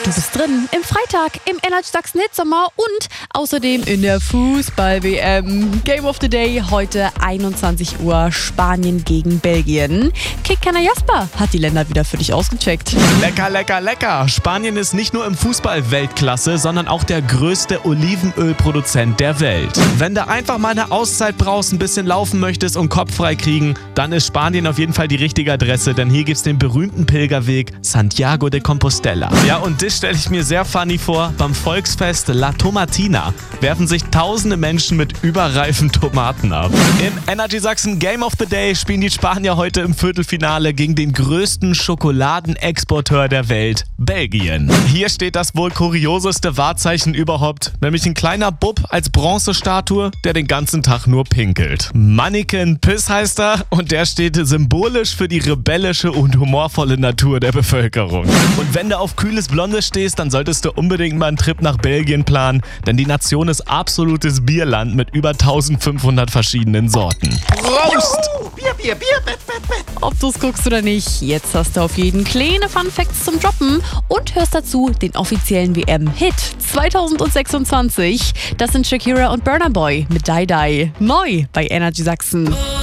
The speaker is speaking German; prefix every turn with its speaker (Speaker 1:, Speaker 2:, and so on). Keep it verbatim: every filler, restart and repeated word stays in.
Speaker 1: Du bist drin im Freitag im Energy Sachsen Hitsommer und außerdem in der Fußball-W M. Game of the Day heute einundzwanzig Uhr Spanien gegen Belgien. Kickkenner Jasper hat die Länder wieder für dich ausgecheckt.
Speaker 2: Lecker, lecker, lecker. Spanien ist nicht nur im Fußball Weltklasse, sondern auch der größte Olivenölproduzent der Welt. Wenn du einfach mal eine Auszeit brauchst, ein bisschen laufen möchtest und Kopf frei kriegen, dann ist Spanien auf jeden Fall die richtige Adresse, denn hier gibt's den berühmten Pilgerweg Santiago de Compostela. Ja, und das stelle ich mir sehr funny vor. Beim Volksfest La Tomatina werfen sich tausende Menschen mit überreifen Tomaten ab. Im Energy Sachsen Game of the Day spielen die Spanier heute im Viertelfinale gegen den größten Schokoladenexporteur der Welt, Belgien. Hier steht das wohl kurioseste Wahrzeichen überhaupt, nämlich ein kleiner Bub als Bronzestatue, der den ganzen Tag nur pinkelt. Manneken Piss heißt er und der steht symbolisch für die rebellische und humorvolle Natur der Bevölkerung. Und wenn du auf kühles Blondes stehst, dann solltest du unbedingt mal einen Trip nach Belgien planen, denn die Nation ist absolutes Bierland mit über eintausendfünfhundert verschiedenen Sorten. Prost!
Speaker 3: Bier, Bier, Bier, Bett, Bett, Bett.
Speaker 1: Ob du es guckst oder nicht, jetzt hast du auf jeden kleine Fun Facts zum Droppen und hörst dazu den offiziellen W M-Hit zwanzig sechsundzwanzig. Das sind Shakira und Burna Boy mit Die Die. Neu bei Energy Sachsen.